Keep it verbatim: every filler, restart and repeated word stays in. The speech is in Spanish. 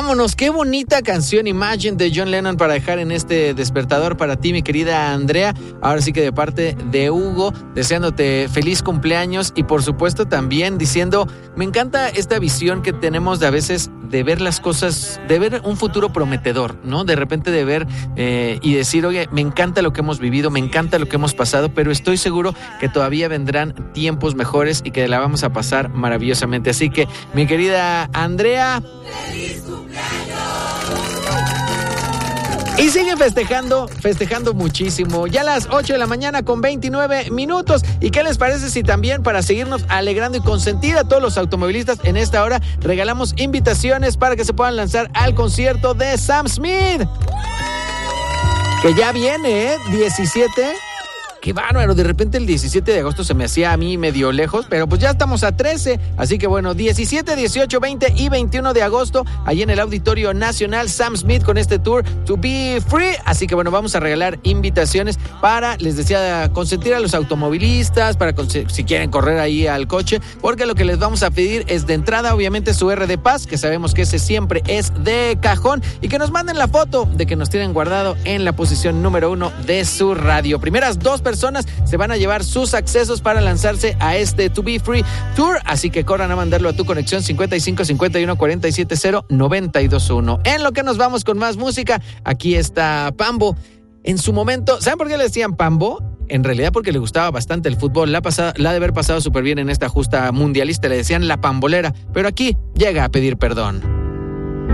vámonos. Qué bonita canción Imagine de John Lennon para dejar en este despertador para ti, mi querida Andrea. Ahora sí que de parte de Hugo, deseándote feliz cumpleaños y por supuesto también diciendo, me encanta esta visión que tenemos de a veces de ver las cosas, de ver un futuro prometedor, ¿no? De repente de ver eh, y decir, oye, me encanta lo que hemos vivido, me encanta lo que hemos pasado, pero estoy seguro que todavía vendrán tiempos mejores y que la vamos a pasar maravillosamente. Así que, mi querida Andrea, ¡feliz cumpleaños! Y siguen festejando, festejando muchísimo. Ya a las ocho de la mañana con veintinueve minutos. ¿Y qué les parece si también para seguirnos alegrando y consentir a todos los automovilistas en esta hora regalamos invitaciones para que se puedan lanzar al concierto de Sam Smith? Que ya viene, ¿eh? diecisiete. Qué bárbaro, de repente el diecisiete de agosto se me hacía a mí medio lejos, pero pues ya estamos a trece, así que bueno, diecisiete, dieciocho, veinte y veintiuno de agosto, allí en el Auditorio Nacional, Sam Smith con este tour To Be Free, así que bueno, vamos a regalar invitaciones para, les decía, consentir a los automovilistas, para si quieren correr ahí al coche, porque lo que les vamos a pedir es de entrada, obviamente, su R de Paz, que sabemos que ese siempre es de cajón, y que nos manden la foto de que nos tienen guardado en la posición número uno de su radio. Primeras dos personas personas se van a llevar sus accesos para lanzarse a este To Be Free Tour, así que corran a mandarlo a tu conexión cincuenta y cinco, cincuenta y uno, cuarenta y siete, cero, noventa y dos uno. En lo que nos vamos con más música, aquí está Pambo. En su momento, ¿saben por qué le decían Pambo? En realidad porque le gustaba bastante el fútbol, la, pasada, la de haber pasado súper bien en esta justa mundialista, le decían la pambolera, pero aquí llega a pedir perdón.